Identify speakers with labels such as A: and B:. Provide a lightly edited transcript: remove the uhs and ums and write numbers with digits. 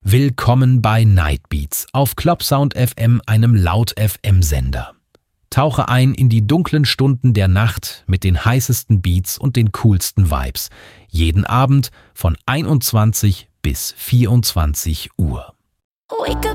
A: Willkommen bei Nightbeats auf Clubsound FM, einem Laut-FM-Sender. Tauche ein in die dunklen Stunden der Nacht mit den heißesten Beats und den coolsten Vibes. Jeden Abend von 21 bis 24 Uhr.
B: Wake up